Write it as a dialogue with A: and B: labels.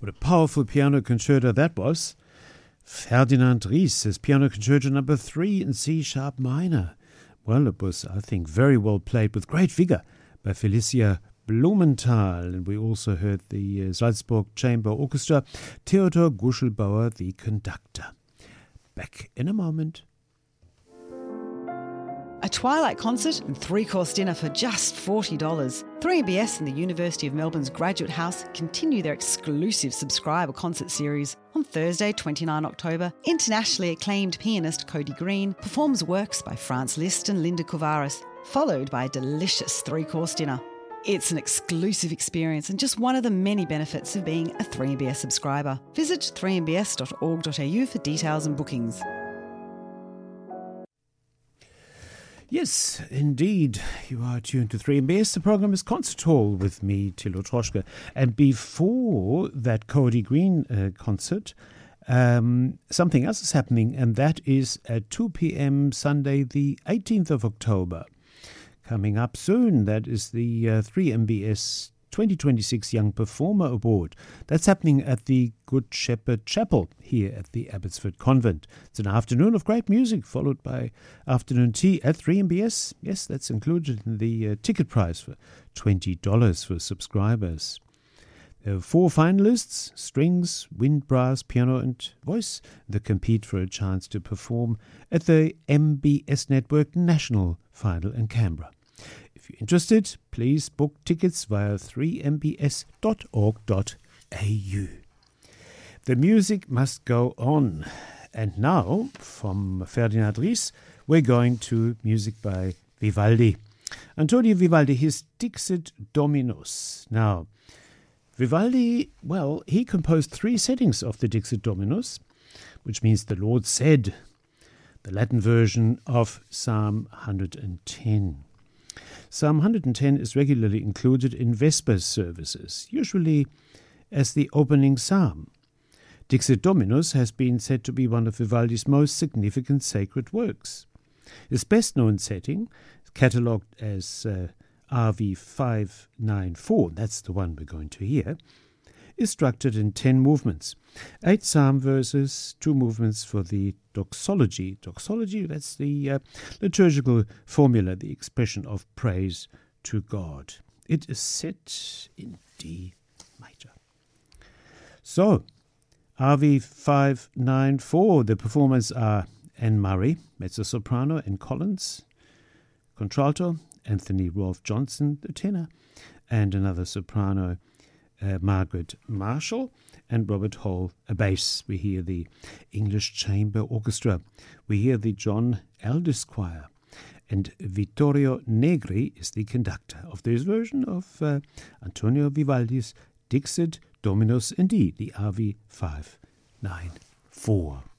A: What a powerful piano concerto that was. Ferdinand Ries, his Piano Concerto number 3 in C-sharp minor. Well, it was, I think, very well played with great vigor by Felicia Blumenthal. And we also heard the Salzburg Chamber Orchestra, Theodor Guschelbauer, the conductor. Back in a moment.
B: A twilight concert and three-course dinner for just $40. 3MBS and the University of Melbourne's Graduate House continue their exclusive subscriber concert series. On Thursday, 29 October, internationally acclaimed pianist Cody Green performs works by Franz Liszt and Linda Couvaras, followed by a delicious three-course dinner. It's an exclusive experience and just one of the many benefits of being a 3MBS subscriber. Visit 3mbs.org.au for details and bookings.
A: Yes, indeed. You are tuned to 3MBS. The program is Concert Hall with me, Thilo Troschke. And before that Cody Green concert, something else is happening, and that is at 2 p.m. Sunday, the 18th of October. Coming up soon, that is the 3MBS 2026 Young Performer Award. That's happening at the Good Shepherd Chapel here at the Abbotsford Convent. It's an afternoon of great music followed by afternoon tea at 3MBS. Yes, that's included in the ticket price for $20 for subscribers. There are 4 finalists, strings, wind, brass, piano and voice, that compete for a chance to perform at the MBS Network National Final in Canberra. If you're interested, please book tickets via 3mbs.org.au. The music must go on. And now, from Ferdinand Ries, we're going to music by Vivaldi. Antonio Vivaldi, his Dixit Dominus. Now, Vivaldi, well, he composed 3 settings of the Dixit Dominus, which means the Lord said, the Latin version of Psalm 110. Psalm 110 is regularly included in Vespers services, usually as the opening psalm. Dixit Dominus has been said to be one of Vivaldi's most significant sacred works. His best-known setting, catalogued as RV 594, that's the one we're going to hear, is structured in 10 movements, 8 psalm verses, 2 movements for the doxology. Doxology, that's the liturgical formula, the expression of praise to God. It is set in D major. So, RV 594, the performers are Anne Murray, mezzo-soprano, and Collins, contralto, Anthony Rolfe Johnson, the tenor, and another soprano, Margaret Marshall, and Robert Hall, a bass. We hear the English Chamber Orchestra. We hear the John Aldous Choir. And Vittorio Negri is the conductor of this version of Antonio Vivaldi's Dixit Dominus in D, the RV 594.